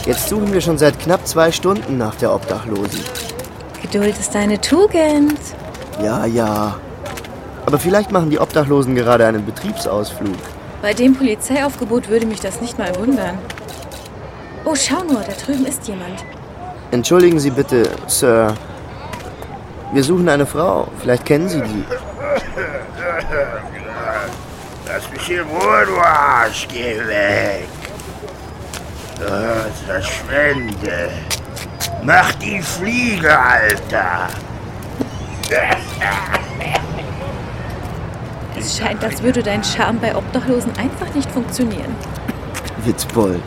Jetzt suchen wir schon seit knapp 2 Stunden nach der Obdachlosen. Geduld ist eine Tugend. Ja. Aber vielleicht machen die Obdachlosen gerade einen Betriebsausflug. Bei dem Polizeiaufgebot würde mich das nicht mal wundern. Oh, schau nur, da drüben ist jemand. Entschuldigen Sie bitte, Sir. Wir suchen eine Frau. Vielleicht kennen Sie die. Lass mich in Ruhe, du Arsch. Geh weg. Verschwende. Mach die Fliege, Alter. Es scheint, als würde dein Charme bei Obdachlosen einfach nicht funktionieren. Witzbold.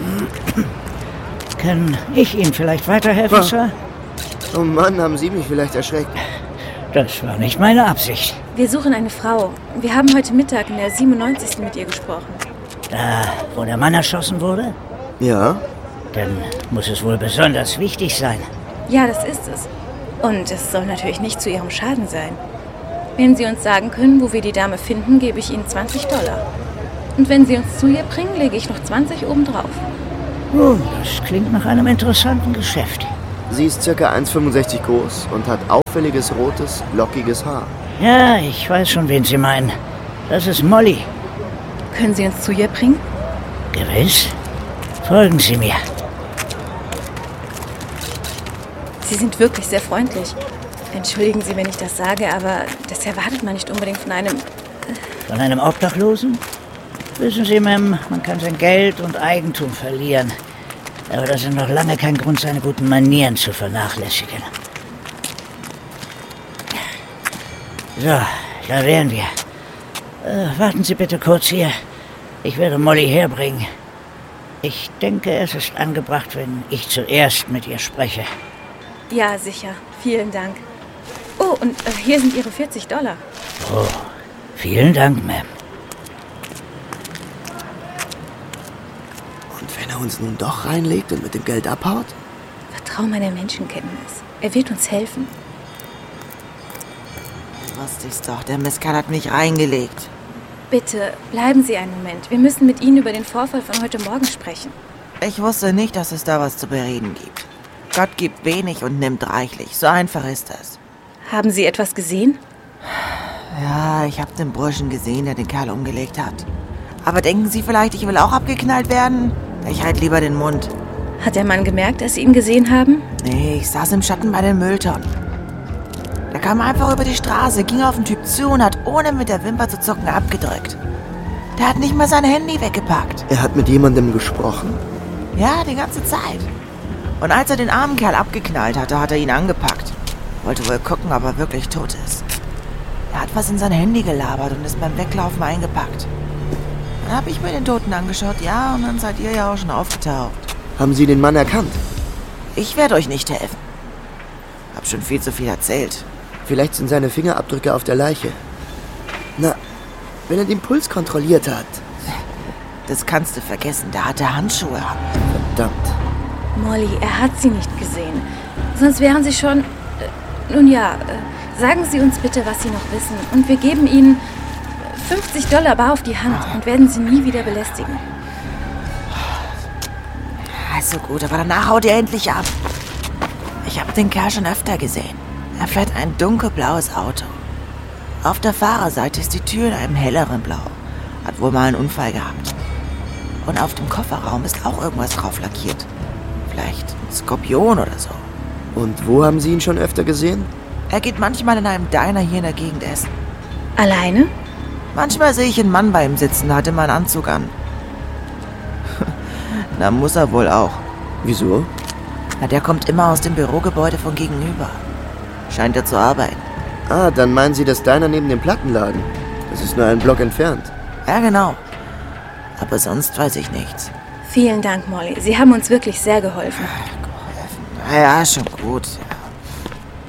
Kann ich Ihnen vielleicht weiterhelfen, Sir? Oh Mann, haben Sie mich vielleicht erschreckt. Das war nicht meine Absicht. Wir suchen eine Frau. Wir haben heute Mittag in der 97. mit ihr gesprochen. Da, wo der Mann erschossen wurde? Ja? Dann muss es wohl besonders wichtig sein. Ja, das ist es. Und es soll natürlich nicht zu ihrem Schaden sein. Wenn Sie uns sagen können, wo wir die Dame finden, gebe ich Ihnen $20. Und wenn Sie uns zu ihr bringen, lege ich noch 20 obendrauf. Oh, das klingt nach einem interessanten Geschäft. Sie ist ca. 1,65 groß und hat auffälliges rotes, lockiges Haar. Ja, ich weiß schon, wen Sie meinen. Das ist Molly. Können Sie uns zu ihr bringen? Gewiss. Folgen Sie mir. Sie sind wirklich sehr freundlich. Entschuldigen Sie, wenn ich das sage, aber das erwartet man nicht unbedingt von einem... Von einem Obdachlosen? Wissen Sie, Ma'am, man kann sein Geld und Eigentum verlieren. Aber das ist noch lange kein Grund, seine guten Manieren zu vernachlässigen. So, da wären wir. Warten Sie bitte kurz hier. Ich werde Molly herbringen. Ich denke, es ist angebracht, wenn ich zuerst mit ihr spreche. Ja, sicher. Vielen Dank. Oh, und hier sind Ihre $40. Oh, vielen Dank, Ma'am. Und wenn er uns nun doch reinlegt und mit dem Geld abhaut? Vertrau meiner Menschenkenntnis. Er wird uns helfen. Wusste ich's doch, der Mistkerl hat mich reingelegt. Bitte, bleiben Sie einen Moment. Wir müssen mit Ihnen über den Vorfall von heute Morgen sprechen. Ich wusste nicht, dass es da was zu bereden gibt. Gott gibt wenig und nimmt reichlich. So einfach ist das. Haben Sie etwas gesehen? Ja, ich habe den Burschen gesehen, der den Kerl umgelegt hat. Aber denken Sie vielleicht, ich will auch abgeknallt werden? Ich halte lieber den Mund. Hat der Mann gemerkt, dass Sie ihn gesehen haben? Nee, ich saß im Schatten bei den Mülltonnen. Der kam einfach über die Straße, ging auf den Typ zu und hat ohne mit der Wimper zu zucken abgedrückt. Der hat nicht mal sein Handy weggepackt. Er hat mit jemandem gesprochen? Ja, die ganze Zeit. Und als er den armen Kerl abgeknallt hatte, hat er ihn angepackt. Wollte wohl gucken, ob er wirklich tot ist. Er hat was in sein Handy gelabert und ist beim Weglaufen eingepackt. Dann habe ich mir den Toten angeschaut, ja, und dann seid ihr ja auch schon aufgetaucht. Haben Sie den Mann erkannt? Ich werde euch nicht helfen. Hab schon viel zu viel erzählt. Vielleicht sind seine Fingerabdrücke auf der Leiche. Na, wenn er den Puls kontrolliert hat. Das kannst du vergessen, da hat er Handschuhe an. Verdammt. Molly, er hat Sie nicht gesehen. Sonst wären Sie schon... nun ja, sagen Sie uns bitte, was Sie noch wissen. Und wir geben Ihnen $50 bar auf die Hand und werden Sie nie wieder belästigen. Also gut, aber danach haut ihr endlich ab. Ich habe den Kerl schon öfter gesehen. Er fährt ein dunkelblaues Auto. Auf der Fahrerseite ist die Tür in einem helleren Blau. Hat wohl mal einen Unfall gehabt. Und auf dem Kofferraum ist auch irgendwas drauf lackiert. Vielleicht ein Skorpion oder so. Und wo haben Sie ihn schon öfter gesehen? Er geht manchmal in einem Diner hier in der Gegend essen. Alleine? Manchmal sehe ich einen Mann bei ihm sitzen, der hat immer einen Anzug an. Na, muss er wohl auch. Wieso? Na, der kommt immer aus dem Bürogebäude von gegenüber. Scheint er zu arbeiten. Ah, dann meinen Sie das Diner neben dem Plattenladen. Das ist nur einen Block entfernt. Ja, genau. Aber sonst weiß ich nichts. Vielen Dank, Molly. Sie haben uns wirklich sehr geholfen. Ja, schon gut. Ja.